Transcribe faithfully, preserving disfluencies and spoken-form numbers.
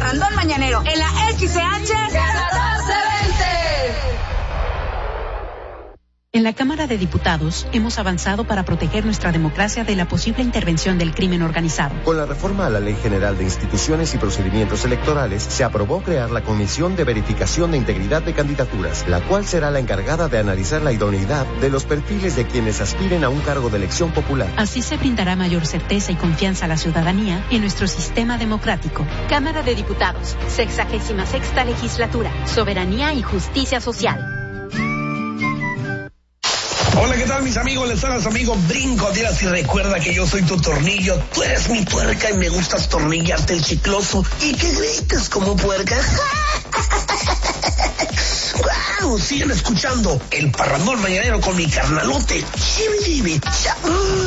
parrandón mañanero en la X C H catorce veinte. En la Cámara de Diputados hemos avanzado para proteger nuestra democracia de la posible intervención del crimen organizado. Con la reforma a la Ley General de Instituciones y Procedimientos Electorales, se aprobó crear la Comisión de Verificación de Integridad de Candidaturas, la cual será la encargada de analizar la idoneidad de los perfiles de quienes aspiren a un cargo de elección popular. Así se brindará mayor certeza y confianza a la ciudadanía en nuestro sistema democrático. Cámara de Diputados, sexagésima sexta legislatura, soberanía y justicia social. Hola, ¿qué tal mis amigos? Les habla su amigo Brinco Díaz y recuerda que yo soy tu tornillo, tú eres mi tuerca y me gustas tornillarte el chicloso y que grites como puerca. ¡Wow! Siguen escuchando el Parrandón Mañanero con mi carnalote. Chibi, chibi, cha-